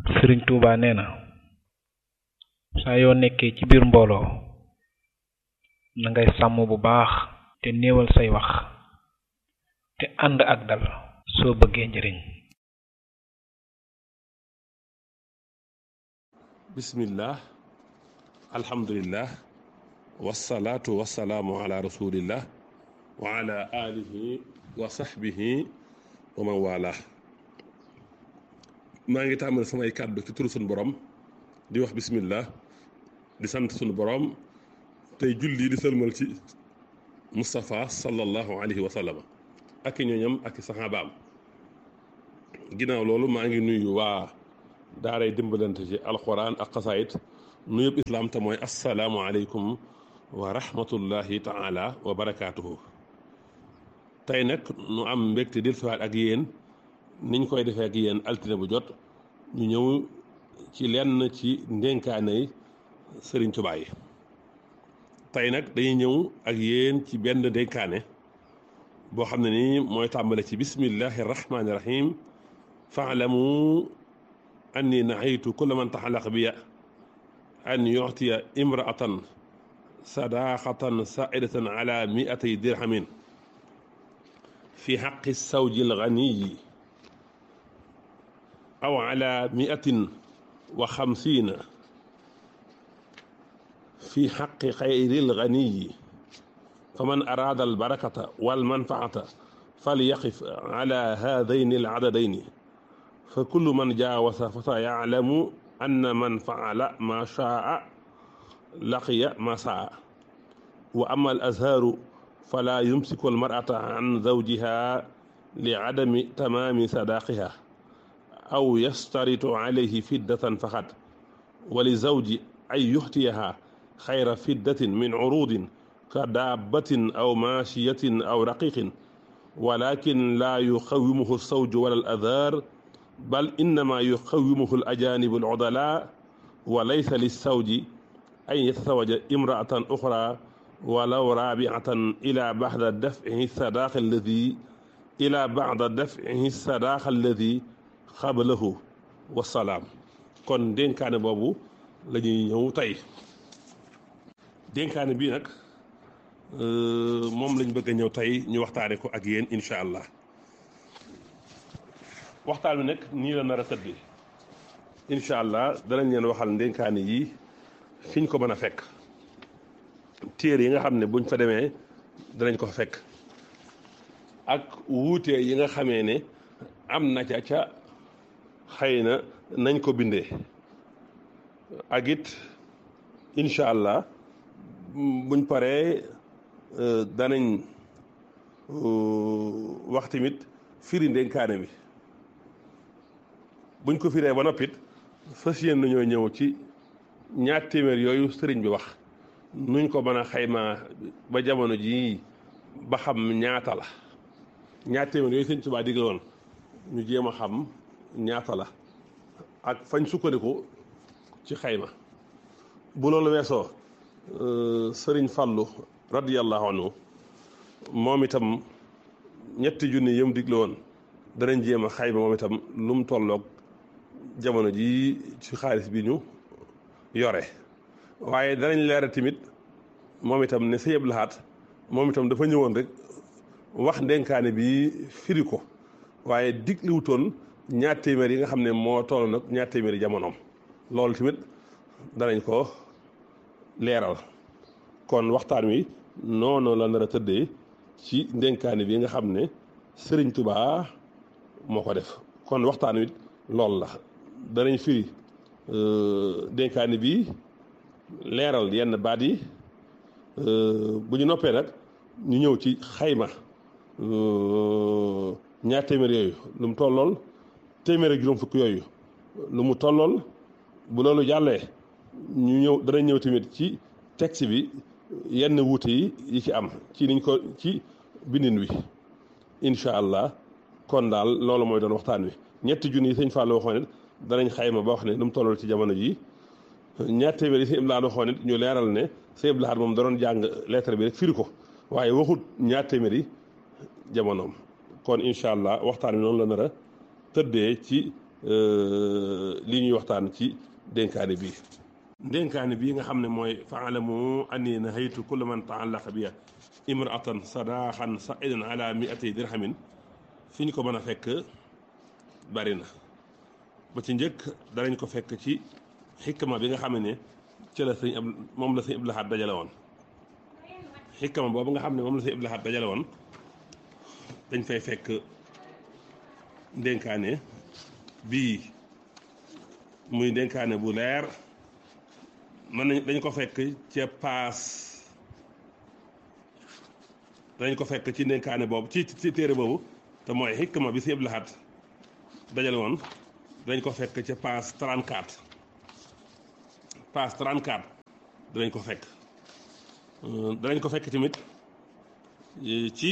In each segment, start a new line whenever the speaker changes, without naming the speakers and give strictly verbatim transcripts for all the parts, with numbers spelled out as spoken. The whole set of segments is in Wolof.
Sëriñ Tuubaa nee na saa yoo nekkee ci biir mbooloo na ngay sàmm bu baax te néewal say wax te ànd ak dal soo bëggee njëriñ.
bismillah alhamdulillah wassalaatu wassalaamu ala rasulillah wa ala alihi wa sahbihi wa man wala. maa ngi tàmbali samay kàddu ci turu sunu borom di wax bismillah di sant sunu borom tey julli di sëlmal ci Moustapha sallallahu alayhi wa sallam ak i ñooñam ak i saxaabaam. ginnaaw loolu maa ngi nuyu waa daaray dimbalante ci alquran ak xasaayit nuyub islaam te mooy assalaamu aleykum wa rahmatullahi taala wa barakaatuhu. tey nag nu am mbégte dil siwaat ak yéen niñ koy defee ak yéen altine bu jot ñu ñëw ci lenn ci ndénkaanay Sëriñ Tuubaa yi. tey nag dañuy ñëw ak yéen ci benn ndénkaane boo xam ne nii mooy tàmbale ci bismillahi rahmaani rahim faalamu anni nahaytu kulla man taxalaq biya an yuctiya imraatan sadaqatan saidatan ala miatay dirhamin fi xaqi sawji alganiyi aw ala miatin wa xamsiina fi xaqi xayri alganiyi faman araada albarakata walmanfaata falyaqif ala haadayni aladadayni fa kullu man jaawasa fa sa yaclamu anna man faala ma shaa laqiya ma saa wa ama al azhaaru fala yumsiku almar'ata an zawjiha li adami tamaami sadaaqiha aw yastaritu alayhi fiddatan faqat wa li zawji ay yuxtiyaha xayra fiddatin min curuudin ka daabbatin aw maashiyatin aw raqiqin walakin laa yuqawimuhu alsawju wala al azhaar bal innama yuqawimuhu al ajaanibu al udalaa wa laysa lissawji an yatazawaja imraatan uxraa walaw raabiatan ila baxda dafcihi sadaaqa alladi ila baxda dafcihi sadaaqa alladi xablahu wasalaam. kon dénkaane boobu la ñuy ñëw tey. dénkaane bii nag moom lañ bëgg a ñëw tey ñu waxtaane ko ak yéen incha allah. waxtaan bi nag nii la nar a tëddee incha allah danañ leen waxal ndénkaane yi fiñ ko mën a fekk téere yi nga xam ne buñ fa demee danañ ko fekk ak wuute yi nga xamee ne am na ca ca xëy na nañ ko bindee ak it incha allah buñ paree danañ wax tamit firi ndénkaane bi. buñ ko firee ba noppit fas yéen nañoo ñëw ci ñaar téeméer yooyu sëriñ bi wax nuñ ko mën a xaymaa ba jamono jii ba xam ñaata la ñaar téeméer yooyu sëriñ Tuubaa digle woon ñu jéem a xam ñaata la ak fañ sukkandiku ci xayma. bu loolu weesoo sëriñ Fallu radiyallahu anhu moom itam ñetti junni yëm digle woon danañ jéem a xayma moom itam lu mu tolloog jamono ji ci xaalis bi ñu yore. waaye danañ leeral tamit moom itam ne Sëñ Abdul Ahad moom itam dafa ñëwoon rek wax ndénkaane bi firi ko waaye digliwutoon ñaar téeméer yi nga xam ne moo toll nag ñaar téeméeri jamonoom. loolu tamit danañ ko leeral. kon waxtaan wi noonu la nar a tëddee ci ndénkaane bi nga xam ne Sëriñ Tuubaa moo ko def. kon waxtaan wi loolu la danañ firi dénkaani bi leeral yenn baat yi bu ñu noppee nag ñu ñëw ci xayma ñaar téeméer yooyu lu mu tollool téeméer ak juróom fukk yooyu lu mu tollool. bu loolu jàllee ñu ñëw danañ ñëw tamit ci texte bi yenn wuute yi yi ci am ci niñ ko ci bindin wi incha allah. kon daal loolu mooy doon waxtaan wi ñetti junni yi sëñ Fall waxoon it danañ xayma ba wax ne nu mu tollool ci jamono ji ñaar téeméer yi sëñ Ibrahima waxoon it ñu leeral ne sëñ Ibrahima moom da doon jàng lettre bi rek firi ko waaye waxut ñaar téeméer yi jamonoom. kon incha allah waxtaan wi noonu la nar a tëddee ci li ñuy waxtaan ci dénkaane bii dénkaane bii nga xam ne mooy faalamu anni nahaytu kulla man taallaqa biya imraatan sadaaxan saidan ala miati dirhamin fi ñu ko mën a fekk bari na ba ci njëkk danañ ko fekk ci xikma bi nga xam ne ci la sëñ ab moom la sëñ Abdul Ahad dajale woon xikma boobu nga xam ne moom la sëñ Abdul Ahad dajale woon dañ fay fekk dénkaane bii muy dénkaane bu leer mën nañ dañ ko fekk ca paas dañ ko fekk ci dénkaane boobu ci ci téere boobu te mooy xikma bi sëñ Abdul Ahad dajale woon dañ ko fekk ca paas trente-quatre paas trente-quatre danañ ko fekk danañ ko fekk tamit ci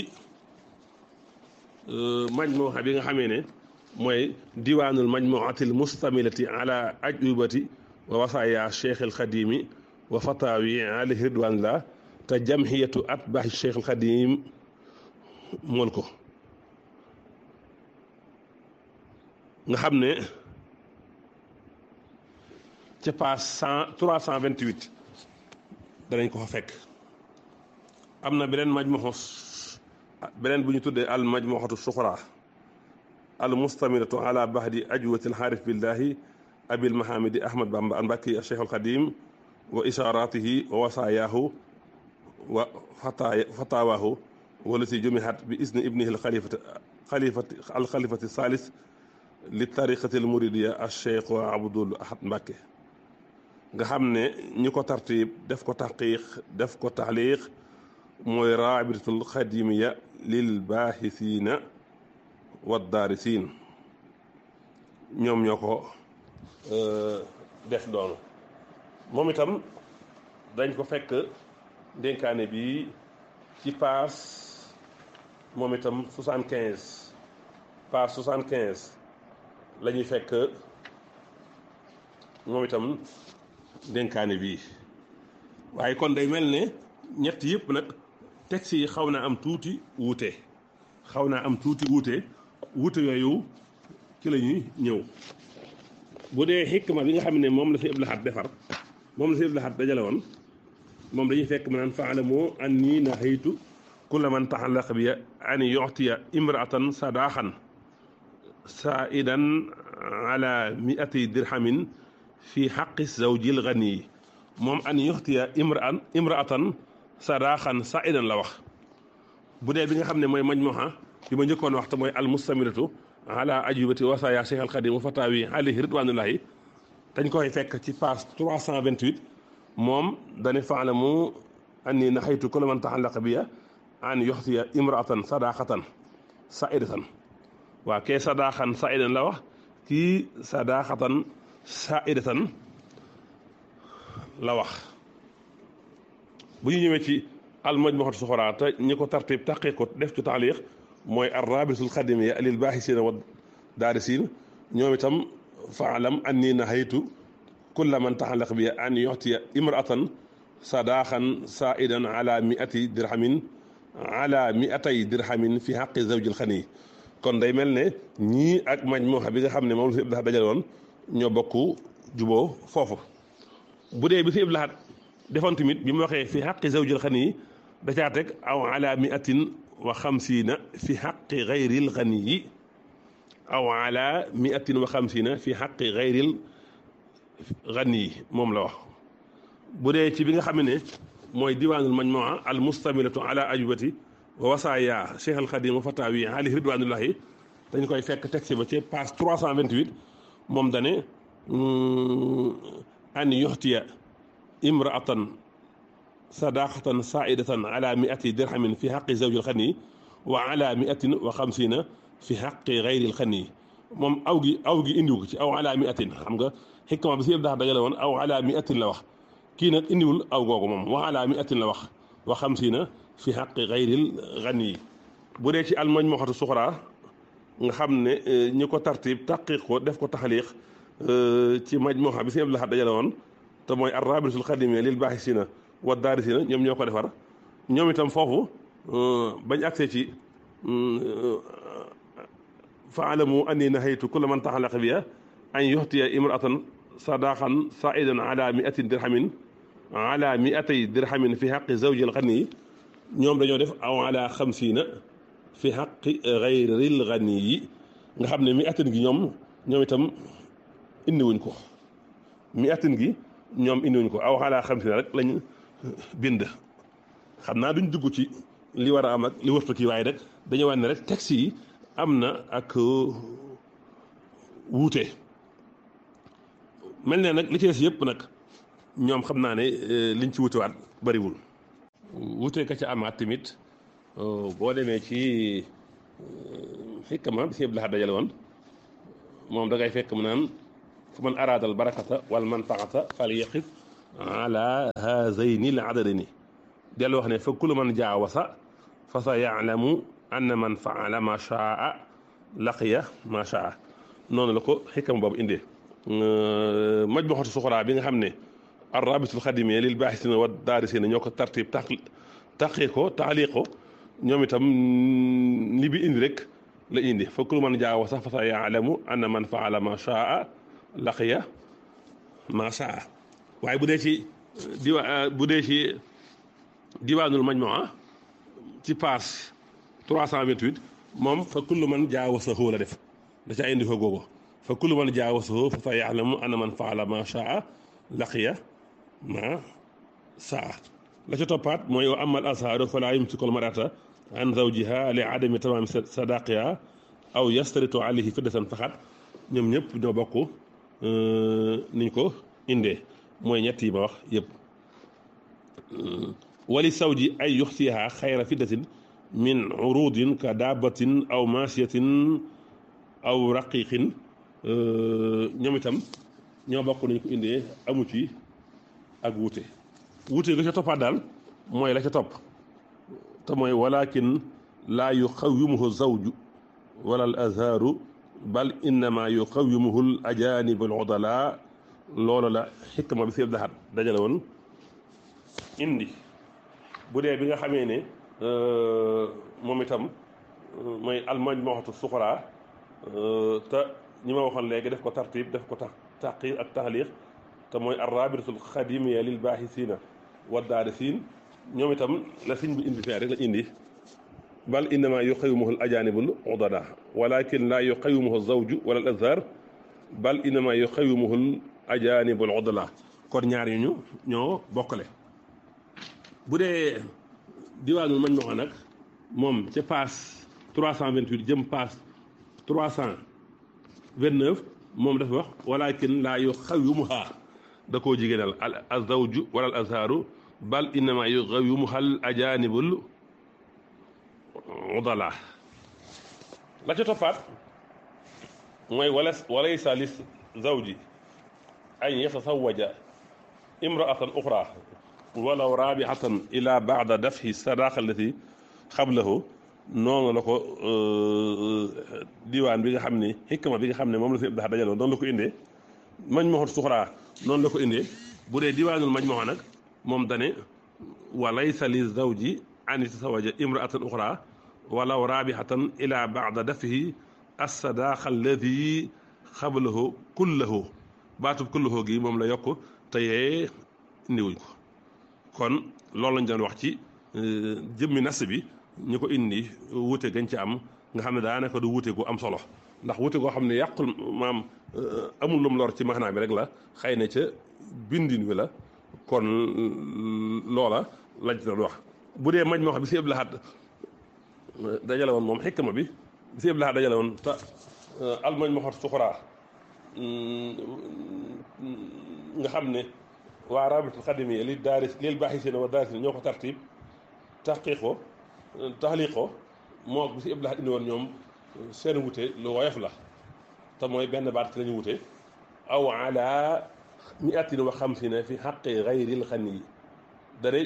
majmuha bi nga xamee ne mooy diwaanul majmuatil mustamilati ala ajubati wa wasaaya cheikh al xadimi wa fatawi alayhi ridwanillah te jamhiyatu atbaahi cheikh al xadim mool ko nga xam ne ca page cent trois cent vingt huit danañ ko fa fekk am na beneen majmuxu beneen bu ñu tuddee al majmuxatu suxra al mustamilatu ala bahdi ajwati alxaarif billahi abil mahamidi ahmad bamba al mbakki cheikh al xadim wa isharatihi wa wasayaahu wa fatawaahu walati jumihat bi isni ibnihi al xalifati xalifati al xalifati salis li tariqati al muridiya al cheikh wa abdul ahad mbàkke nga xam ne ñi ko tartib def ko taxqiq def ko taxliq mooy raabitatul xadimiya lil baaxisiina wa daarisiin ñoom ñoo ko def doonu moom itam dañ ko fekk dénkaane bi ci paas moom itam soixante-quinze paas soixante-quinze la ñuy fekk moom itam dénkaane bii waaye kon day mel ne ñett yëpp nag texte yi xaw naa am tuuti wuute xaw naa am tuuti wuute wuute yooyu ci la ñuy ñëw bu dee xikma bi nga xam ne moom la si Abdul Ahad defar moom la si Abdul Ahad dajale woon moom dañuy fekk ma naan faalamu anni nahaytu kulla man taxallaqa bi an yu'tiya imraatan sadaaxan saidan ala miati dirhamin fi xaqi zawjil gani moom an yuxtiya imraan imraatan sadaaxan saidan la wax bu dee bi nga xam ne mooy majmuha bi ma njëkkoon wax te mooy al mustamilatu ala ajubati wasaaya cheikh al xadim wa fatawi alayhi ridwanullahi dañ koy fekk ci page trois cent vingt-huit moom dane faalamu anni nahaytu kulla man taxallaqa biya an yuxtiya imraatan sadaaxatan saidatan waa kee sadaaxan saidan la wax kii sadaaxatan saidatan la wax bu ñu ñëwee ci al majmuhatu suxra te ñi ko tartib taqi ko def ci taaliq mooy ar rabitul xadimiya lil baaxisiina wa daarisiin ñoom itam faalam anni nahaytu kulla man taxallaq bi an yuxtiya imraatan sadaaxan saidan ala miati dirhamin ala miatay dirhamin fi xaqi zawjil xani kon day mel ne ñii ak majmuha bi nga xam ne moom la si Abdul Ahad dajale woon ñoo bokk juboo foofu bu dee bi si Abdul Ahad defoon tamit bi mu waxee fi xaqi zawjil xani da caa teg aw ala miatin wa xamsiina fi xaqi gayril xani yi aw ala miatin wa xamsiina fi xaqi gayril xani yi moom la wax bu dee ci bi nga xam ne mooy diwaanul majmua al mustamilatu ala ajubati wa wasaaya cheikh al xadim wa fatawi alayhi ridwanullahi dañ koy fekk texte ba ci page trois cent vingt-huit moom dane an yuxtiya imraatan sadaqatan saidatan ala miati dirhamin fi xaqi zawjil xani wa ala miatin wa xamsina fi xaqi gayril xani moom aw gi aw gi indiwu ko ci aw ala miatin xam nga xikma bi si yëpp dax dajale woon aw ala miatin la wax kii nag indiwul aw googu moom wa ala miatin la wax wa xamsina fi xaqi gayril xani bu dee ci al majmuhatu suxra nga xam ne ñi ko tartib taqiq ko def ko taxaliq ci majmuha bi si yëpp dax dajale woon te mooy ar rabitul xadimiya lil baaxisina wa daarisina ñoom ñoo ko defar ñoom itam foofu bañ agsee ci faalamu anni nahaytu kulla man taxalaqa biya an yuxtiya imraatan sadaqan saidan ala miatin dirhamin ala miatay dirhamin fi xaqi zawji alxani ñoom dañoo def aw ala xamsiina fi xaqi gayril xani yi nga xam ne miatin gi ñoom ñoom itam indiwuñ ko miatin gi ñoom indiwuñ ko aw ala xamsiina rek lañ bind xam naa duñ dugg ci li war a am ak li wërtu kii waaye rek dañu wane rek texte yi am na ak wuute mel ne nag li ci des yëpp nag ñoom xam naa ne liñ ci wutewaat bariwul wuute ka ca amaat tamit boo demee ci xikma bi si yëpp la dajale woon moom da ngay fekk mu naan fu man araadal barakata wal manfaata fal yaqif ala haazayni l adadini dellu wax ne fa kullu man jaawasa fa sa yaalamu anna man faala ma shaa laqiya ma shaa noonu la ko xikam boobu indee majmuxatu suxraa bi nga xam ne arrabitul xadimiya lil baaxisina wa daarisina ñoo ko tartib tax taqi ko taaliq ko ñoom itam li bi indi rek la indi fa kullu man jaawasa fa sa yaalamu anna man faala ma shaa laqiya ma shaa waaye bu dee ci diwa bu dee ci diwaanul majmuwa ci page trois cent vingt-huit moom fa kullu man jaawasahu la def da ca indi ko googu fa kullu man jaawasahu fa sa yaalamu anna man faala ma shaa laqiya ma saa la ca toppaat mooy wa amal azhaaru fala yumsiku al mar'ata an zawjiha li adami tamaami sadaqiha aw yastaritu alayhi fiddatan faqat ñoom ñëpp ñoo bokk niñ ko indee mooy ñett yi ma wax yëpp wali sawji ay yuxtiha xayra fiddatin min urudin ka daabatin aw maasiyatin aw raqiqin ñoom itam ñoo bokk nañ ko indee amu ci ak wuute wuute ga ca toppaat daal mooy la ca topp te mooy walakin laa yuqawimuhu zawju wala al azharu bal innama yuqawimuhu al ajanib al udala loolu la xikma bi sieb daxat dajale woon indi bu dee bi nga xamee ne moom itam mooy almajmuhatu suxraa te ñi ma waxoon léegi def ko tartib def ko tax taqiir ak taxliq te mooy arrabitatul xadimiya lil baaxisina wa daarisiin ñoom itam la siñ bi indi fee rek la indi bal innama yuqawimuhu al ajanibul udada walakin la yuqawimuhu zawju wala al azhar bal innama yuqawimuhu al ajanibul udala kon ñaar ñu ñoo bokkale bu dee diwaanul majmuwa nag moom ca paas trois cent vingt-huit jëm paas trois cent vingt-neuf moom dafa wax walakin laa yuqawimuha da koo jigéenal al azawju wala al azharu bal innama yuqawimuha al ajanibul udala la ca toppaat mooy wala walaysa li zawji an yatasawaja imraatan uxra walaw raabihatan ila baada dafhi sadaqa allati xablahu noonu la ko diwaan bi nga xam ne xikma bi nga xam ne moom la si daxa dajaloo noonu la ko indee majmuhatu suxraa noonu la ko indee bu dee diwaanul majmuha nag moom dane wa laysa li zawji an yatasawaja imraatan uxra walaw raabihatan ila baada dafhi assadaqa allati xablahu kullahu baatub kullahu gi moom la yokk te yee indiwuñ ko kon loolu lañ doon wax ci jëmmi nas bi ñu ko indi wuute gañ ci am nga xam ne daanaka du wuute gu am solo ndax wuute goo xam ne yàqul maam amul lum lor ci maanaa bi rek la xëy na ca bindin wi la kon loola lañ ci doon wax bu dee maj moo xam bi si ëb laxaat dajale woon moom xikma bi bi si ëb laxaat dajale woon te almaj moo xot suxuraa nga xam ne waa rabitul xadimiya li daaris lil baaxisina wa daarisina ñoo ko tartib taxqiq ko taxliq ko moo bi si ëb laxaat indi woon ñoom seen wute lu woyof la te mooy benn baat ci la ñu wute aw ala miatin wa xamsina fi xaqi gayril xani yi dare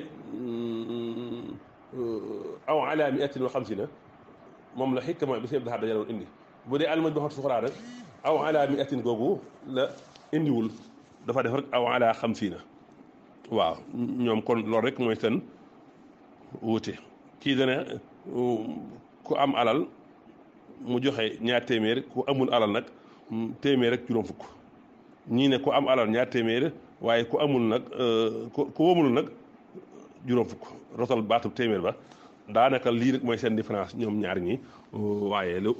aw ala miatin wa xamsina moom la xikma bi si ëb laxaat dajale woon indi bu dee almaj ba xot suxraa rek aw ala miatin googu la indiwul dafa def rek aw ala xamsina waaw ñoom kon loolu rek mooy seen wuute kii dane ku am alal mu joxe ñaar téeméer ku amul alal nag téeméer ak juróom fukk ñii ne ku am alal ñaar téeméer waaye ku amul nag ku ku wamul nag juróom fukk rotal baatu téeméer ba daanaka lii rek mooy seen différence ñoom ñaar ñi waaye lu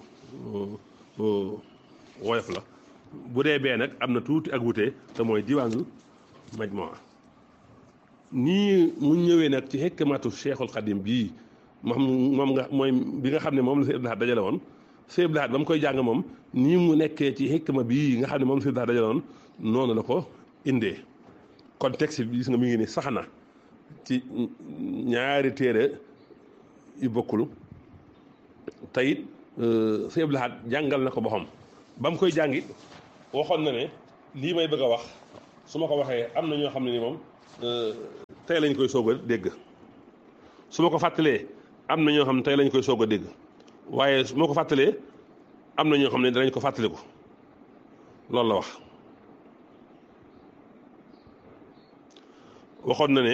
woyof la bu dee bee nag am na tuuti ak wute te mooy diwaanul majmuwa nii mu ñëwee nag ci hikmatu Cheikhul Khadim bii moom moom nga mooy bi nga xam ne moom la Sëñ Abdul Ahad dajale woon Sëñ Abdul Ahad ba mu koy jàng moom nii mu nekkee ci hikma bii nga xam ne moom la Sëñ Abdul Ahad dajale woon noonu la ko indee contexte bi gis nga mi ngi ni sax na ci ñaari téere yu bokkul te it Sëñ Abdul Ahad jàngal na ko boppam ba mu koy jàngit waxoon na ne lii may bëgg a wax su ma ko waxee am na ñoo xam ne ni moom tey lañ koy soog a dégg su ma ko fàttalee am na ñoo xam ne tey lañ koy soog a dégg waaye su ma ko fàttalee am na ñoo xam ne danañ ko fàttaliku loolu la wax waxoon na ne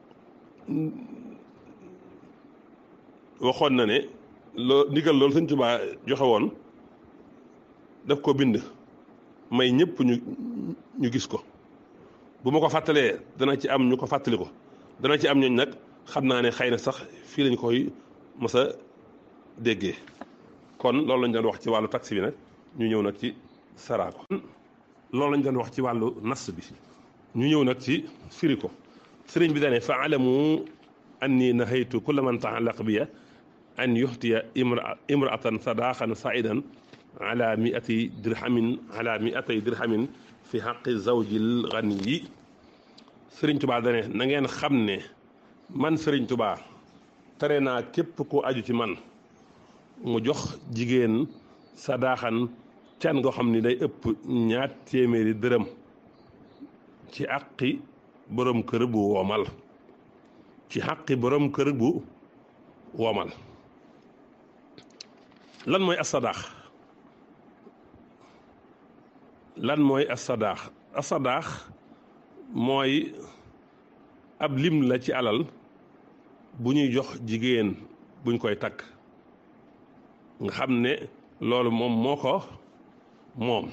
waxoon na ne loo ndigal loolu Sëñ Tuubaa joxe woon daf ko bind may ñëpp ñu ñu gis ko bu ma ko fàttalee dana ci am ñu ko fàttali ko dana ci am ñooñ nag xam naa ne xëy na sax fii lañ koy mës a déggee kon loolu lañ doon wax ci wàllu taxi bi nag ñu ñëw nag ci saraako loolu lañ doon wax ci wàllu nas bi ñu ñëw nag ci firi ko sëriñ bi dane fa alamu anni nahaytu kulla man taallaq biya an yuxtiya imra imraatan sadaqan saidan ala miati dirhamin ala miatay dirhamin fi xaqi zawjil xani yi sëriñ tubaa dane na ngeen xam ne man sëriñ tubaa tere naa képp ku aju ci man mu jox jigéen sadaaxan can goo xam ni day ëpp ñaar téeméeri dërëm ci àqi borom kër bu woomal ci àqi borom kër bu woomal lan mooy asadaax lan mooy asadaax asadaax mooy ab lim la ci alal bu ñuy jox jigéen buñ koy takk nga xam ne loolu moom moo ko moom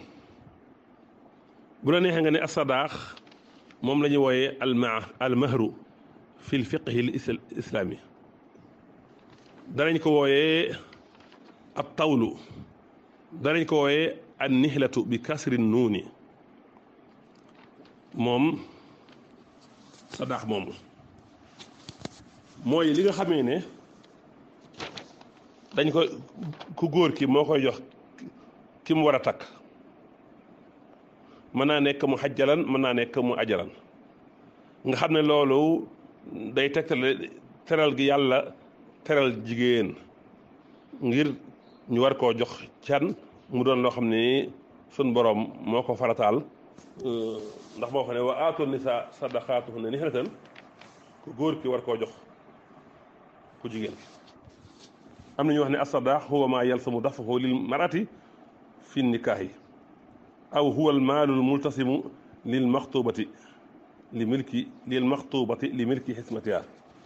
bu la neexee nga ne asadaax moom la ñuy wooyee alma almahru fi l fiqhi l islaami danañ ko wooyee ab tawlu danañ ko wooyee an nihlatu bi kasri nuuni moom sadaax moomu mooy li nga xamee ne dañ ko ku góor ki moo koy jox ki mu war a takk mën naa nekk mu xajjalan mën naa nekk mu ajalan nga xam ne loolu day tegtale teral gi yàlla teral jigéen ngir ñu war koo jox can mu doon loo xam ne sun borom moo ko farataal ndax moo xam ne wa aatu nisa sadaqaatuhunna nihlatan ku góor ki war koo jox ku jigéen ki am na ñu wax ne as-sadaq huwa ma yalsamu dafahu lil marati fi nikaahi aw huwa al maalu al multasimu lil maxtubati li milki lil maxtubati li milki xismatiha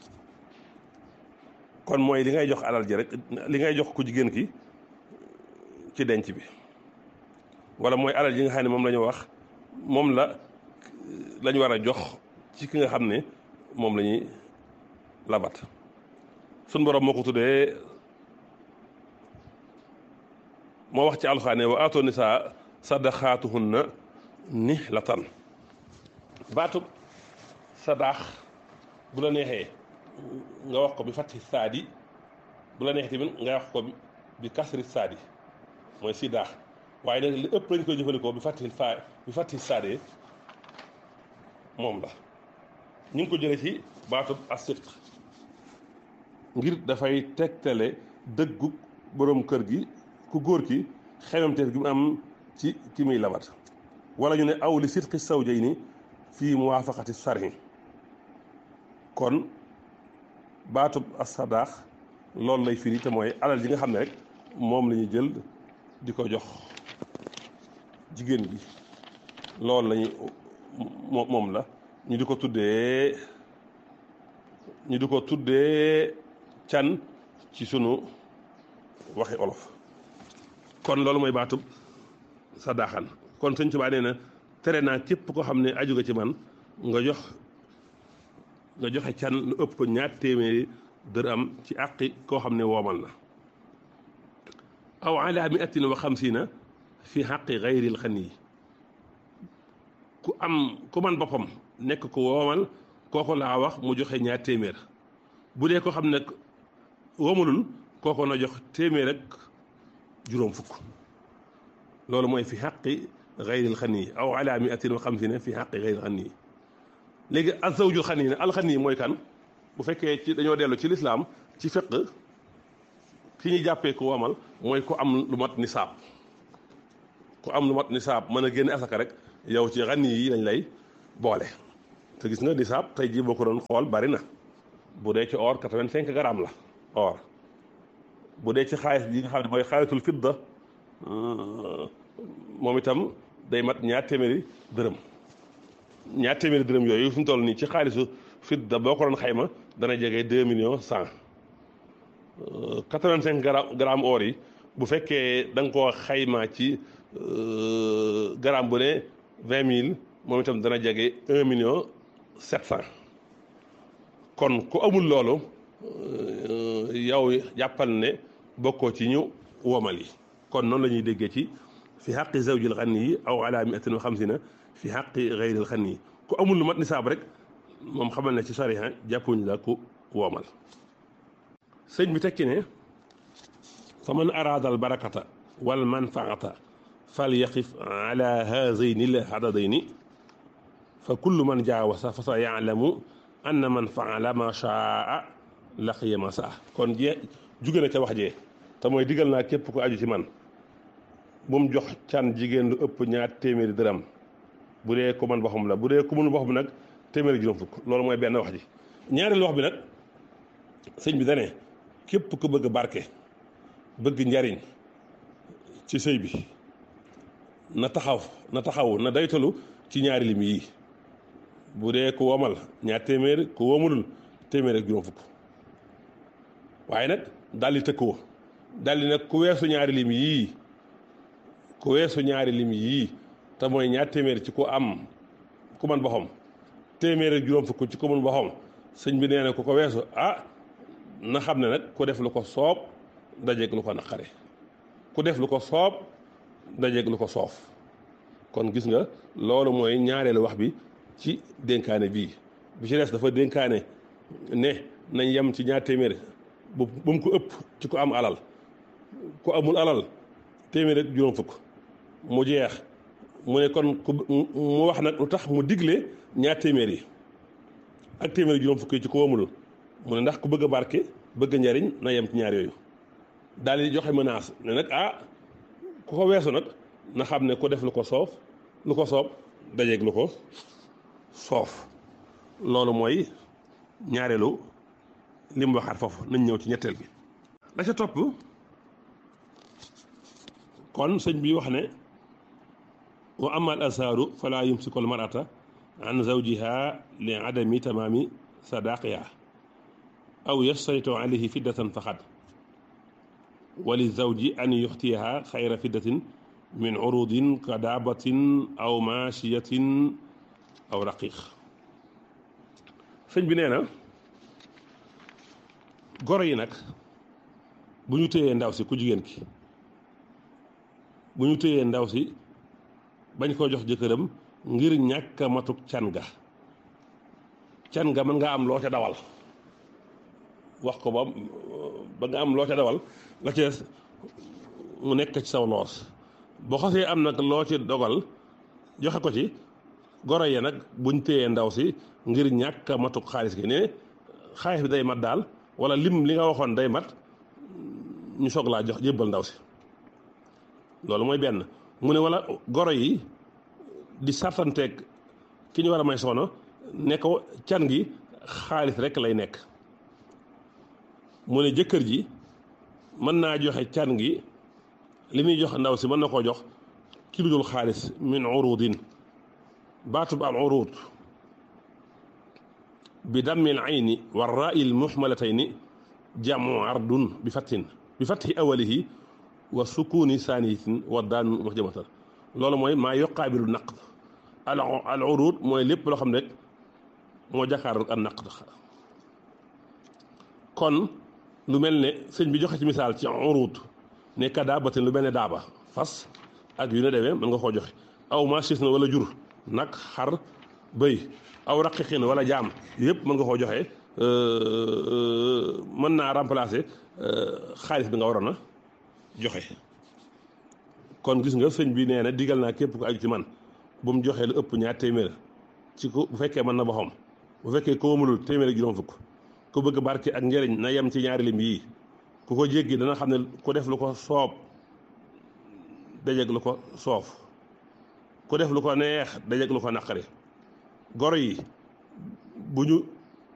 kon mooy li ngay jox alal ji rek li ngay jox ku jigéen ki ci denc bi wala mooy alal ji nga xam ne moom la ñu wax moom la lañ war a jox ci ki nga xam ne moom la ñuy labat suñ borom moo ko tuddee moo wax ci alxuraan ne wa aatoo nisaa sadaqaatuhunna nihlatan baatu sadaax bu la neexee nga wax ko bi fatti saadi bu la neexee tamit nga wax ko bi kasri saadi mooy si daax waaye nag li ëpp lañ koy jëfandikoo bi fatti saa bi fatti saadee moom la ñu ngi ko jëlee ci baatu as-sidq ngir dafay tegtale dëggu borom kër gi ku góor ki xemamteef gi mu am ci ki muy labat wala ñu ne aw li sidqi zawjayni fii muwaafaqati sarhi kon baatub as-sadaax loolu lay firi te mooy alal ji nga xam ne rek moom la ñuy jël di ko jox jigéen gi loolu lañuy moom la ñu di ko tuddee ñu di ko tuddee can ci sunu waxi olof kon loolu mooy baatub sadaaxan kon Sëñ Tuubaa nee na tere naa képp koo xam ne aju nga ci man nga jox nga joxe can lu ëpp ñaar téeméeri dërëm ci àqi koo xam ne woomal na aw ala miatin wa xamsiina fi xaqi gayril xani ku am ku man boppam nekk ku woomal kooku laa wax mu joxe ñaar téeméer bu dee ko xam ne woomalul kooku na jox téeméer ak juróom fukk loolu mooy fi xaqi gayril xani aw ala miatin wa xamsiina fi xaqi gayril xani léegi azawjul xani ne alxani mooy kan bu fekkee ci dañoo dellu ci lislaam ci fiq ki ñuy jàppee ku woomal mooy ku am lu mat nisaab ku am lu mat nisaab mën a génne asaka rek yow ci xani yi lañ lay boole te gis nga nisaab tey jii boo ko doon xool bari na bu dee ci or quatre-vingt-cinq grammes la or bu dee ci xaalis bi nga xam ne mooy xaalisul fidda moom itam day mat ñaar téeméeri dërëm ñaar téeméeri dërëm yooyu fi mu toll nii ci xaalisu fidda boo ko doon xayma dana jege deux millions cent quatre-vingt-cinq grammes or yi bu fekkee da nga koo xayma ci gramme bu ne vingt mille moom itam dana jege un million sept cent kon ku amul loolu yow jàppal ne bokkoo ci ñu womal yi kon noonu la ñuy déggee ci fi xaqi zawjil xani yi aw ala miatin wa xamsina fi xaqi gayril xani yi ku amul lu mat nisaab rek moom xamal ne ci sariya jàppuñ la ku woomal sëñ bi tekki ne fa man araada al barakata wal manfaata fal yaqif ala haazayni l hadadayni fa kullu man jaawasa fa sa yaalamu anna man faala ma shaa laqiya ma saa kon jee jóge na ca wax jee te mooy digal naa képp ku aju ci man bu mu jox can jigéen lu ëpp ñaar téeméeri dërëm bu dee ku man boppam la bu dee ku mënul boppam nag téeméeri juróom fukk loolu mooy benn wax ji ñaareelu wax bi nag sëñ bi dane képp ku bëgg barke bëgg njariñ ci sëy bi na taxaw na taxaw na daytalu ci ñaari lim yi bu dee ku womal ñaar téeméer ku womulul téeméer ak juróom fukk waaye nag daldi tëkkoo daldi nag ku weesu ñaari lim yii ku weesu ñaari lim yii te mooy ñaar téeméer ci ku am ku man boppam téeméer ak juróom fukk ci ku man boppam sëñ bi nee na ku ko weesu ah na xam ne nag ku def lu ko soob dajeeg lu ko naqare ku def lu ko soob dajeeg lu ko soof kon gis nga loolu mooy ñaareelu wax bi ci dénkaane bii bi ci des dafa dénkaane ne nañ yem ci ñaar téeméer bu bu mu ko ëpp ci ku am alal ku amul alal téeméer ak juróom fukk mu jeex mu ne kon ku mu wax nag lu tax mu digle ñaar téeméer yi ak téeméer ak juróom fukk yi ci ku amul mu ne ndax ku bëgg a barke bëgg njariñ na yem ci ñaar yooyu daal di joxe menace ne nag ah ku ko weesu nag na xam ne ku def lu ko soof lu ko soob dajeeg lu ko soof loolu mooy ñaareelu li mu waxaat foofu nañ ñëw ci ñetteel gi la ca topp kon sëñ bi wax ne wa ama al asaaru fala yumsiku al marata an zawjiha li adami tamaami sadaqiha aw yastaytu alayhi fiddatan faqat wa li zawji an yuxtiyaha xayra fiddatin min urudin ka daabatin aw maashiyatin aw raqiq sëñ bi nee na goro yi nag bu ñu téyee ndaw si ku jigéen ki bu ñu téyee ndaw si bañ koo jox jëkkëram ngir ñàkk a matuk can ga can ga mën nga am loo ca dawal wax ko ba ba nga am loo ca dawal la ci des mu nekk ci saw loos boo xasee am nag loo ci dogal joxe ko ci goro yi nag buñ téyee ndaw si ngir ñàkk a matuk xaalis gi ne xaalis bi day mat daal wala lim li nga waxoon day mat ñu soog laa jox jébbal ndaw si loolu mooy benn mu ne wala goro yi di sartanteeg ki ñu war a may soxna ne ko can gi xaalis rek lay nekk mu ne jëkkër ji mën naa joxe can gi li muy jox ndaw si mën na koo jox ki lu dul xaalis min urudin baatub al urud bi dammil ayni wa raa'il muhmalatayni jamu ardun bi fathin bi fathi awalihi wa sukuni saaniyatin wa daan muhjamatan loolu mooy maa yuqaabilu naqd al al urud mooy lépp loo xam ne rek moo jàkkaarloog ak naqd kon lu mel ne sëñ bi joxe ci misaal ci urud ne ka daabatin lu mel ne daaba fas ak yu ne demee mën nga koo joxe aw machis na wala jur nag xar bëy aw raqiqin wala jaam yëpp mën nga koo joxe mën naa remplacer xaalis bi nga waroon a joxe kon gis nga sëñ bi nee na digal naa képp ko aju ci man bu mu joxee lu ëpp ñaar téeméer ci ko bu fekkee mën na boppam bu fekkee ko mënul téeméer ak juróom fukk ku bëgg barke ak njëriñ na yem ci ñaari lim yii ku ko jéggi dana xam ne ku def lu ko soob dajeeg lu ko soof ku def lu ko neex dajeeg lu ko naqari goro yi bu ñu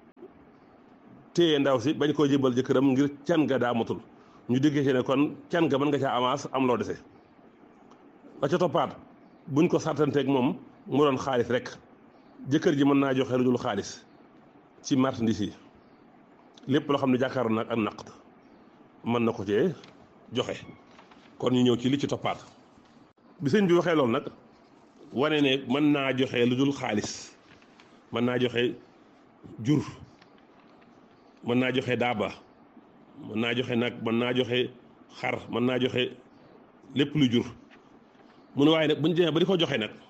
téye ndaw si bañ koo jébal jëkkëram ngir can ga daa matul ñu déggee ci ne kon can ga mën nga caa avance am loo dese ba ca toppaat buñ ko sartanteeg moom mu doon xaalis rek jëkkër ji mën naa joxe lu dul xaalis ci marchandise yi lépp loo xam ne jàkkaaroon nag ak naqd mën na ko cee joxe kon ñu ñëw ci li ci toppaat bi sëñ bi waxee loolu nag wane ne mën naa joxe lu dul xaalis mën naa joxe jur mën naa joxe daaba mën naa joxe nag mën naa joxe xar mën naa joxe lépp lu jur mu ne waaye nag buñ demee ba di ko joxe nag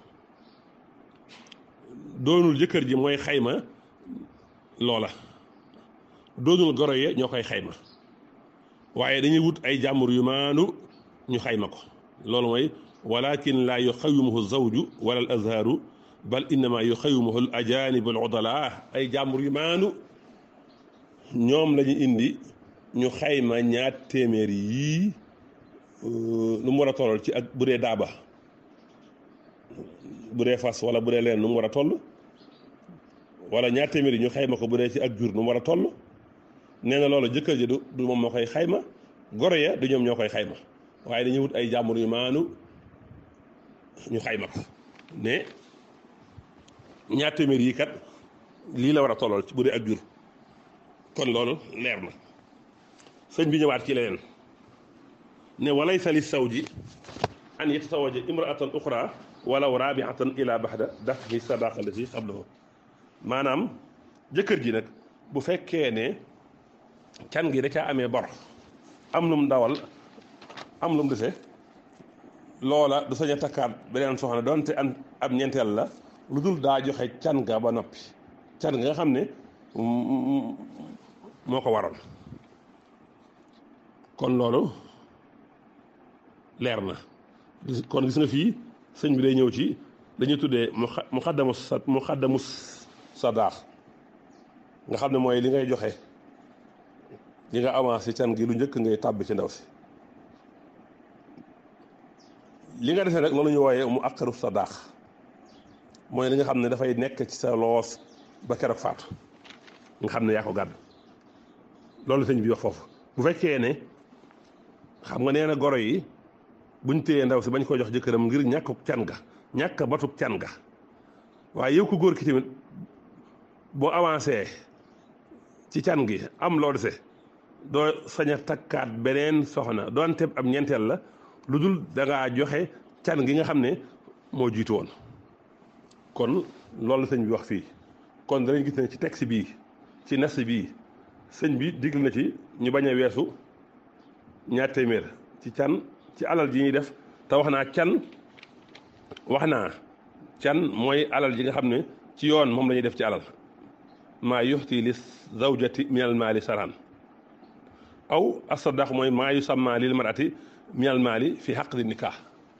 doonul jëkkër ji mooy xayma loola doonul goro ye ñoo koy xayma waaye dañuy wut ay jàmbur yu maanu ñu xayma ko loolu mooy walakin laa yuxawimuhu zawju wala al azharu bal innama yuxawimuhu al ajanib al udala ay jàmbur yu maanu ñoom la ñu indi ñu xayma ñaar téeméer yii lu mu war a tollal ci ak bu dee daaba bu dee fas wala bu dee leen nu mu war a toll wala ñaar téeméer yi ñu xayma ko bu dee ci ak jur nu mu war a toll nee na loolu jëkkër ji du du moom moo koy xayma goro ya du ñoom ñoo koy xayma waaye dañuy wut ay jàmbur yu maanu ñu xayma ko ne ñaar téeméer yi kat lii la war a tollal ci bu dee ak jur kon loolu leer na sëñ bi ñëwaat ci leneen ne walaysa li sawji an yatasawaja imraatan uxra walaw rabiatan ila baxda daf'i sadaqa allati qablahu maanaam jëkkër ji nag bu fekkee ne can gi da caa amee bor am lum dawal am lum dese loola du sañ a takkaat beneen soxna doonte am ab ñeenteel la lu dul daa joxe can ga ba noppi can nga nga xam ne moo ko waral kon loolu leer na kon gis nga fii sëñ bi day ñëw ci dañuy tuddee mu xaddamu sa mu xaddamu sadaax nga xam ne mooy li ngay joxe li nga avancé can gi lu njëkk ngay tàbbi ci ndaw si li nga defee nag loolu ñu wooyee mu aqaru sadaax mooy li nga xam ne dafay nekk ci sa loos ba keroog faatu nga xam ne yaa ko gàdd loolu sëñ bi wax foofu bu fekkee ne xam nga nee na goro yi buñ téyee ndaw si bañ ko jox jëkkëram ngir ñàkkuk can ga ñàkk batuk can ga waaye yow ko góor ki tamit boo avancé ci can gi am loo dese doo sañ a takkaat beneen soxna doonte ab ñeenteel la lu dul dangaa joxe can gi nga xam ne moo jiitu woon kon loolu sëñ bi wax fii kon danañ gis ne ci texte bii ci nas bii sëñ bi digal na ci ñu bañ a weesu ñaar téeméer ci can ci alal ji ñuy def te wax naa can wax naa can mooy alal ji nga xam ne ci yoon moom la ñuy def ci alal maa yuxti li zawjati minal maali saran aw asadaq mooy maa yusamma lil marati minal maali fi xaqdi nikah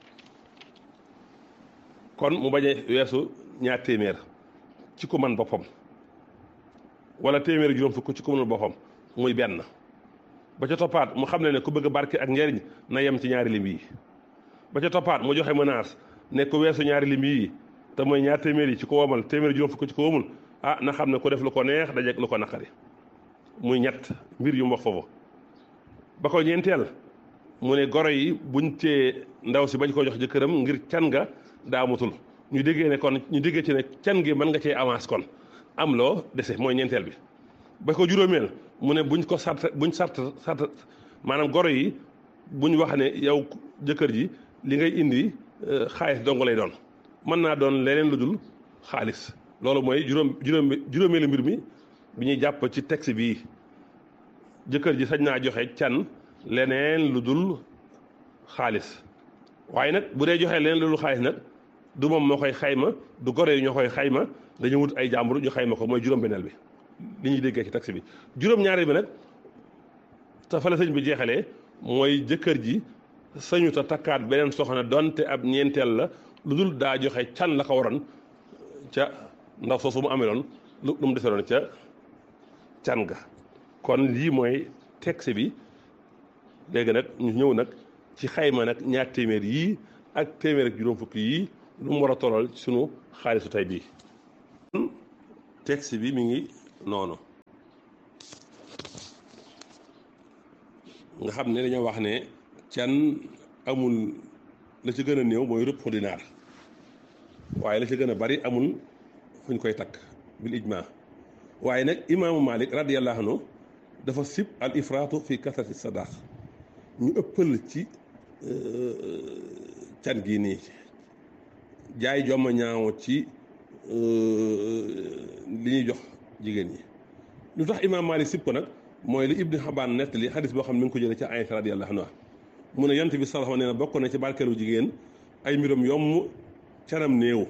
kon mu bañ a weesu ñaar téeméer ci ku man boppam wala téeméer juróom fukk ci ku mënul boppam muy benn ba ca toppaat mu xam ne ne ku bëgg barke ak njariñ na yem ci ñaari lim yi ba ca toppaat mu joxe menace ne ku weesu ñaari lim yi te mooy ñaar téeméer yi ci ko womal téeméer juróom fukk ci ko womul ah na xam ne ku def lu ko neex dajeeg lu ko naqari muy ñett mbir yu mu wax foofu ba ko ñeenteel mu ne goro yi buñ cee ndaw si bañ ko jox jëkkëram ngir can nga daa mutul ñu déggee ne kon ñu déggee ci ne can gi mën nga cee avance kon am loo dese mooy ñeenteel bi ba ko juróomeel mu ne buñ ko sart buñ sart sart maanaam goro yi buñ wax ne yow jëkkër ji li ngay indi xaalis dong lay doon mën naa doon leneen lu dul xaalis loolu mooy juróom juróom juróomeelu mbir mi bi ñuy jàpp ci texte bii jëkkër ji sañ naa joxe can leneen lu dul xaalis waaye nag bu dee joxe leneen lu dul xaalis nag du moom moo koy xayma du gore yi ñoo koy xayma dañu wut ay jàmbur ñu xayma ko mooy juróom-benneel bi li ñuy déggee ci texte bi juróom-ñaareel bi nag te fa la sëñ bi jeexalee mooy jëkkër ji sañu ta takkaat beneen soxna donte ab ñeenteel la lu dul daa joxe can la ko waroon ca ndax soo su mu amee loon lu mu defee loon ca can ga kon lii mooy texte bi léegi nag ñu ñëw nag ci xayma nag ñaar téeméer yii ak téeméer ak juróom fukki yii lu mu war a tollal sunu xaalisu tey bii texte bi mi ngi noonu nga xam ne dañoo wax ne can amul la ci gën a néew mooy rëpp dinaar waaye la ci gën a bari amul fu ñu koy takk bil ijma waaye nag imaamu Malik radiyallahu anhu dafa sib al ifraatu fi kasrati sadaq ñu ëppal ci can gii nii jaay jomma ñaaw ci li ñuy jox jigéen ñi lu tax imaam Malik sib ko nag mooy li Ibnu Xabaan nettali xadis boo xam ne mi ngi ko jëlee ci Aysa radiyallahu anha mu ne yonent bi sallallahu alayhi wa sallam nee na bokk na ci barkeelu jigéen ay mbiram yomb canam néew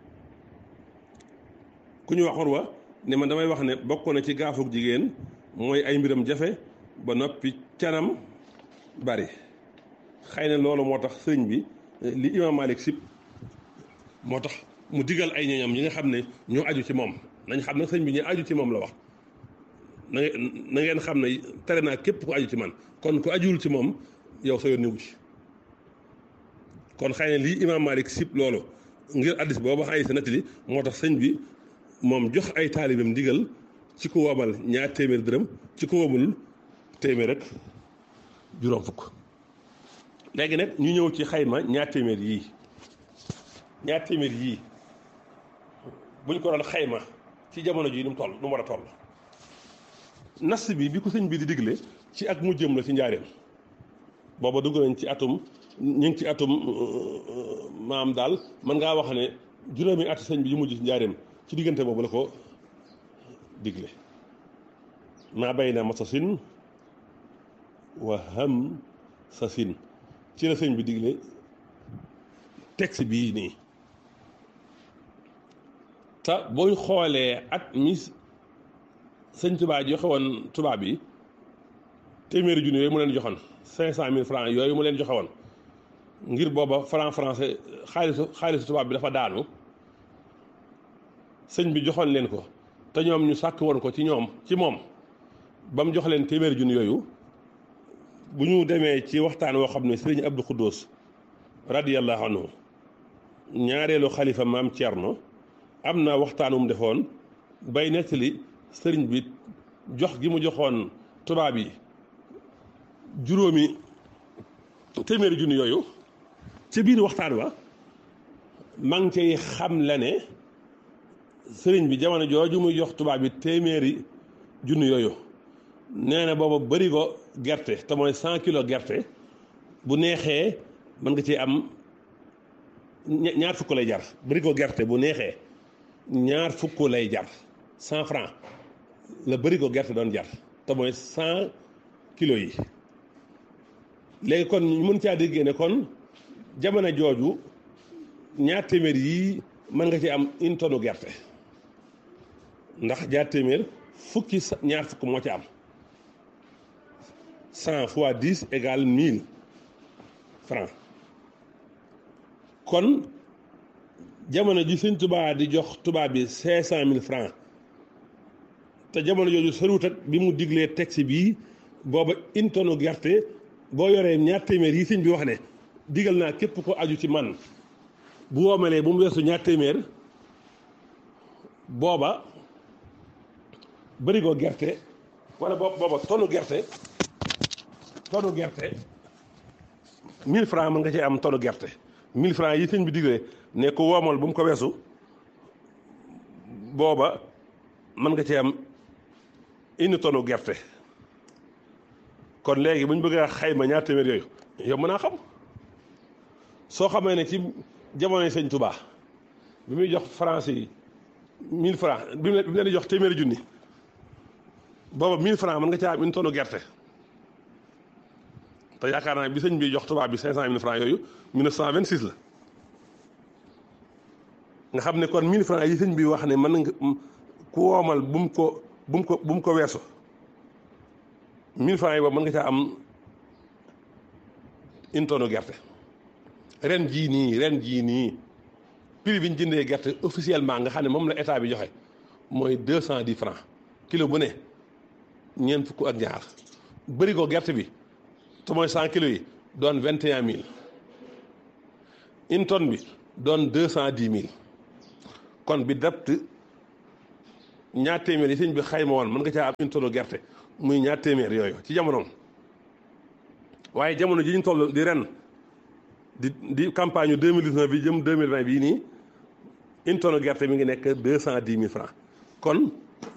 ku ñu wax Urwa ne man damay wax ne bokk na ci gaafug jigéen mooy ay mbiram jafe ba noppi canam bari xëy na loolu moo tax sëriñ bi li imaam Malik sib moo tax mu digal ay ñoñam ñi nga xam ne ñoo aju ci moom nañ xam ne sëriñ bi ñu aju ci moom la wax na na ngeen xam ne tere naa képp ku aju ci man kon ku ajuwul ci moom yow sa yoon newu ci kon xëy na lii imaam Malik sib loolu ngir addis booba ay sa nettali moo tax sëñ bi moom jox ay taalibam digal ci ku womal ñaar téeméer dërëm ci ku womul téeméer rek juróom fukk léegi nag ñu ñëw ci xayma ñaar téeméer yii ñaar téeméer yii buñ ko doon xayma ci jamono ji nu mu toll nu mu war a toll nas bi bi ko sëñ bi di digle ci ak mu jëm la ci njaareem booba dugg nañ ci atum ñu ngi ci atum maam daal mën ngaa wax ne juróomi at sëñ bi yu mujj ci njaareem ci diggante boobu la ko digle maa bay na masasin wa ham sasin ci la sëñ bi digle texte bii nii te booy xoolee at mi sëñ Tuubaa joxe woon tubaab yi téeméeri junni yooyu mu leen joxoon cinq cent mille francs yooyu mu leen joxe woon ngir booba franc français xaalisu xaalisu tubaab bi dafa daanu sëñ bi joxoon leen ko te ñoom ñu sàkk woon ko ci ñoom ci moom ba mu jox leen téeméeri junni yooyu bu ñu demee ci waxtaan woo xam ne sëriñ Abdou Khoudous radiyallahu anhu ñaareelu xalifa maam Thierno am na waxtaan wu mu defoon bay nettali sëriñ bi jox gi mu joxoon tubaab yi juróomi téeméeri junni yooyu ci biir waxtaan wa maa ngi cay xam la ne sëriñ bi jamono jooju muy jox tubaab yi téeméeri junni yooyu nee na booba bëri ko gerte te mooy cent kilos gerte bu neexee mën nga ci am ñaar fukk lay jar bëri ko gerte bu neexee ñaar fukk lay jar cent francs la bëri ko gerte doon jar te mooy cent kilos yi léegi kon ñu mën caa déggee ne kon jamono jooju ñaar téeméer yii mën nga ci am une tonne gerte ndax ñaar téeméer fukki ñaar fukk moo ci am cent fois dix égale mille francs kon jamono ji sëñ Tuubaa di jox tubaab bi cinq cent mille francs te jamono jooju soriwut ak bi mu diglee texte bii booba une tonne gerte boo yoree ñaar téeméer yi sëñ bi wax ne digal naa képp ko aju ci man bu woomalee bu mu weesu ñaar téeméer booba bëri ko gerte wala booba tonne gerte tonne gerte mille francs mën nga ci am tonne gerte mille francs yi sëñ bi diglee ne ko woomal bu mu ko weesu booba mën nga ci am une tonne gerte kon léegi bu ñu bëgg a xayma ñaar téeméer yooyu yow mën naa xam soo xamee ne ci jamonoy sëñ Touba bi muy jox français yi mille francs bi mu leen di jox téeméeri junni booba mille francs mën nga caa am une tonne gerte te yaakaar naa bi sëñ bi jox tubaab bi cinq cent mille francs yooyu mille neuf cent vingt-six la nga xam ne kon mille francs yi sëñ bi wax ne mën nga ku woomal bu mu ko bu mu ko bu mu ko weesu mille francs yi boobu mën nga caa am une tonne gerte ren jii nii ren jii nii prix bi ñu jëndee gerte officiellement nga xam ne moom la état bi joxe mooy deux cent dix francs kilo bu ne ñeent fukk ak ñaar bëri ko gerte bi te mooy cent kilos yi doon vingt et un mille une tonne bi doon deux cent dix mille kon bi dapt ñaar téeméer yi sëñ bi xayma woon mën nga caa am une tonne gerte muy ñaar téeméer yooyu ci jamonoom waaye jamono ji ñu toll di ren di di campagne deux mille dix-neuf bi jëm deux mille vingt bii nii une tonne gerte mi ngi nekk deux cent dix mille francs kon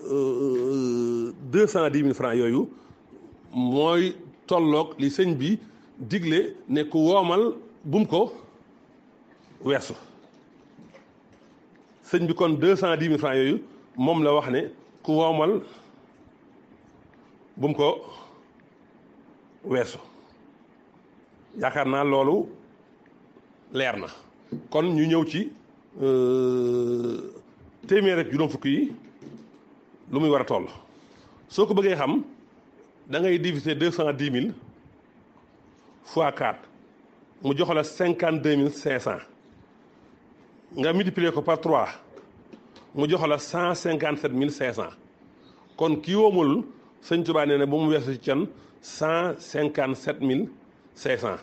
deux cent dix mille francs yooyu mooy tolloog li sëñ bi digle ne ku woomal bum ko weesu sëñ bi kon deux cent dix mille francs yooyu moom la wax ne ku woomal bum ko weesu yaakaar naa loolu leer na kon ñu ñëw ci téeméer ak juróom fukk yi lu muy war a toll soo ko bëggee xam da ngay diviser deux cent dix mille fois quatre mu jox la cinquante deux mille cinq cent nga multiplier ko par trois mu jox la cent cinquante sept mille cinq cent kon kii woomul sëñ Tuubaa nee na ba mu weesu ci can cent cinquante sept mille cinq cent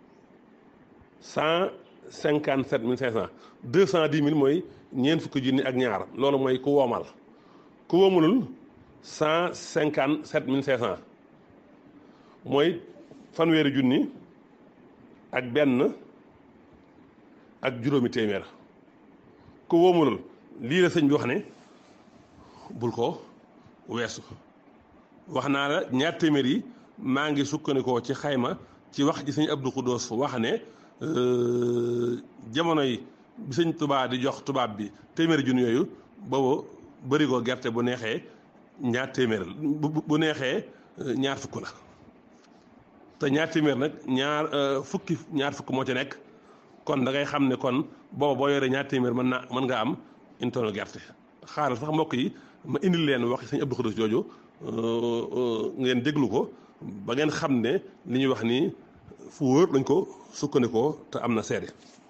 cent cinquante sept mille cinq cent deux cent dix mille mooy ñeent fukki junni ak ñaar loolu mooy ku woomal ku woomulul cent cinquante sept mille cinq cent mooy fanweeri junni ak benn ak juróomi téeméer ku woomulul lii la sëñ bi wax ne bul ko weesu wax naa la ñaar téeméer yi maa ngi sukkandikoo ci xayma ci wax ji sëñ Abdou Khoudous wax ne jamono yi bi sëñ Tuubaa di jox tubaab bi téeméeri junni yooyu boobu bërigo gerte bu neexee ñaar téeméer bu bu neexee ñaar fukk la te ñaar téeméer nag ñaar fukki ñaar fukk moo ci nekk kon da ngay xam ne kon booba boo yoree ñaar téeméer mën naa mën nga am une tonne gerte xaaral sax mbokk yi ma indil leen wax sëñ Abdou Khoudous jooju ngeen déglu ko ba ngeen xam ne li ñuy wax nii fu wóor lañ ko sukkandikoo te am na seede.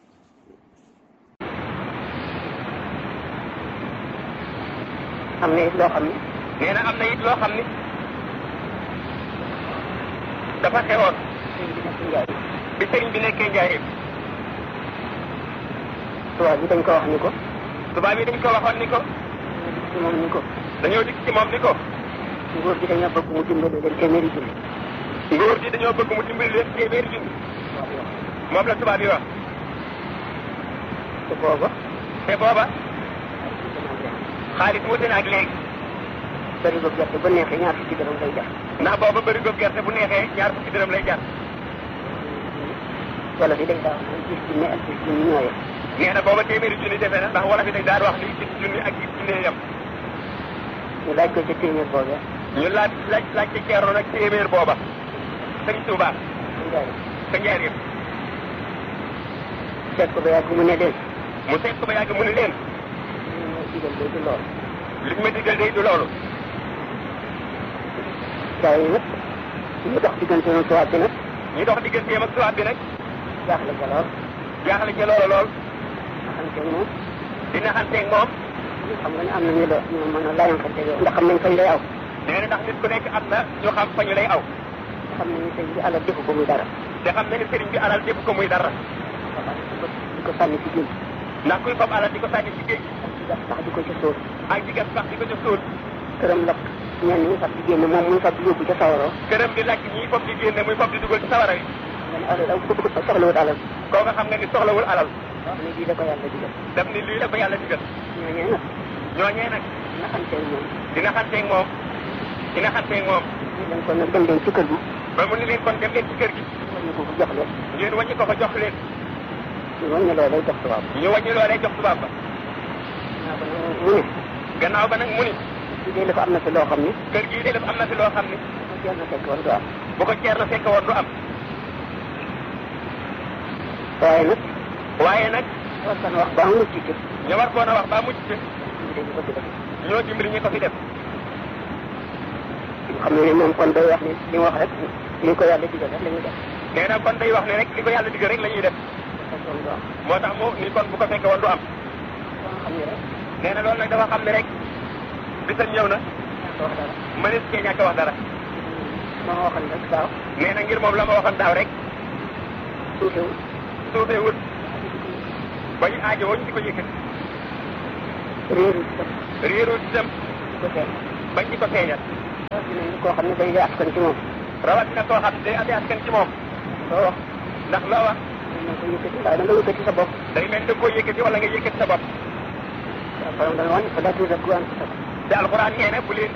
am na it loo xam ni.
nee na am na it loo xam ni dafa xewoon. bi sëriñ bi nekkee Njaaréem.
tubaab bi dañ ko wax ni ko.
tubaab yi dañ ko waxoon ni ko.
ci moom ni ko.
dañoo dikk ci moom ni ko.
nguur gi dañoo bëgg mu dimbali leen téeméeri junni.
nguur gi dañoo bëgg mu dimbali leen téeméeri junni. moom la tubaab yi wax.
te booba.
te booba. xaalis wuute na ak léegi.
bërigo gerte bu neexee ñaar fukki dërëm lay jar.
ndax booba bërigo gerte bu neexee ñaar fukki dërëm lay jar.
wala bi dañ daa wax gis junni ak gis junni ñoo yem.
nee na booba téeméeri junni defe na ndax wala fi dañ daan wax li gis junni ak gis junni yem.
ñu laaj ko ca téeméer booba.
ñu laaj laaj laaj ca Ceerno nag téeméer booba. sëñ Tuubaa. sa Njaaréem.
seet ko ba yàgg mu ne leen.
mu seet ko ba yàgg mu ne leen.
li ma digal day du loolu.
li ma digal day du loolu.
gars yi nag ñu dox diggante ak tubaab bi nag.
ñu dox digganteem ak tubaab bi nag.
jaaxle ca lool.
jaaxle ca loolu lool.
naxanteeg moom.
di naxanteeg moom.
xam nga ne am na ñu la ñu mën a layanxanteeg yow. ndax xam nañ fañ lay aw.
nee na ndax nit ku nekk am na ñu xam fa ñu lay aw.
xam nañu sëriñ bi alal defu ko muy dara.
te xam na ni sëriñ bi alal defu ko muy dara.
di ko sànni ci géej.
ndax kuy fab alal di ko sànni ci géej.
di gas sax di ko ca sóor.
ak di gas sax di ko ca sóor.
këram lakk ñenn ñi fab di génne moom muy fab di yóbbu ca sawaroo.
këram di lakk ñii fab di génne muy fab di dugal ci sawara yi.
nga ne alal soxlawul alal.
koo nga xam nga ni soxlawul alal.
wax ni lii la ko yàlla digal.
daf ni lii la ko yàlla digal.
ñooñee nag.
ñooñee nag.
dina xanteeg moom.
dina xanteeg moom. dina xanteeg moom.
ñu leen kon nag dem leen ci kër gi.
ba mu ni leen kon dem leen ci kër gi.
wàññi ko jox leen.
ngeen wàññi ko ko jox leen.
ñu wàññi loolee jox tubaab.
ñu wàññi loolee jox tubaab ba.
gannaaw ba nag mu ne.
gannaaw ba nag mu ni.
kii de dafa am na fi loo xam ni.
kër gii de dafa am na fi loo xam ni.
bu ko ceer na fekk woon du am.
bu ko ceer na fekk woon du am.
waaye nag.
waaye nag.
war kan wax ba mu mucc ci.
ñu war koon a wax ba mucc ci.
ñu ko fi def.
ñoo dimbali ñi ko fi def.
xam ne moom kon day wax ni li mu wax rek li ko yàlla digal rek la ñuy def.
nee na kon day wax ne rek li ko yàlla digal rek la ñuy def. moo tax mu ni kon bu ko fekkee woon du am.
xam ne rek.
nee na loolu nag dafa xam ne rek bisam ñëw na.
wax dara.
mënees cee ñàkk a wax dara.
ma ma waxoon rek daaw.
nee na ngir moom la ma waxoon daaw rek.
suufewul.
suufewul. ba ñu aajo woon di ko yëkkati.
réeru ci tam.
réeru ci tam.
di ko feeñ.
bañ di ko feeñal.
rawatina ni koo xam ne day askan ci moom.
rawatina koo xam ne day amee askan ci moom.
loo wax.
ndax loo wax.
da nga ko yëkkati waaye da nga yëkkati sa bopp.
day mel da nga koo yëkkati wala nga yëkkati sa bopp.
waaw dana wan fa daa tuuti ak te alxuraan nee na bu leen